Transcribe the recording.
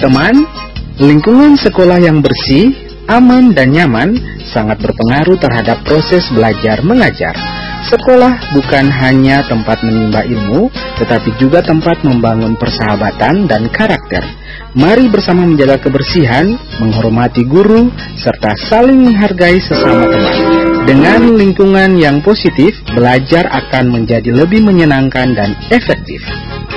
Teman-teman, lingkungan sekolah yang bersih, aman, dan nyaman sangat berpengaruh terhadap proses belajar mengajar. Sekolah bukan hanya tempat menimba ilmu, tetapi juga tempat membangun persahabatan dan karakter. Mari bersama menjaga kebersihan, menghormati guru, serta saling menghargai sesama teman. Dengan lingkungan yang positif, belajar akan menjadi lebih menyenangkan dan efektif.